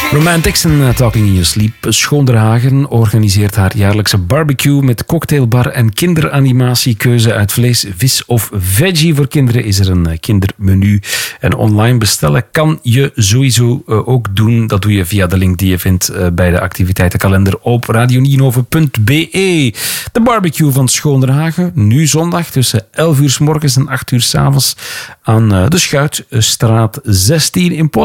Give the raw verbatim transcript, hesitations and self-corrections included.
Romantics en uh, Talking in Your Sleep. Schoonderhagen organiseert haar jaarlijkse barbecue met cocktailbar en kinderanimatiekeuze uit vlees, vis of veggie. Voor kinderen is er een uh, kindermenu. En online bestellen kan je sowieso uh, ook doen. Dat doe je via de link die je vindt uh, bij de activiteitenkalender op radio nienhoven punt b e. De barbecue van Schoonderhagen, nu zondag tussen elf uur 's morgens en acht uur 's avonds aan uh, de Schuitstraat zestien in Polen.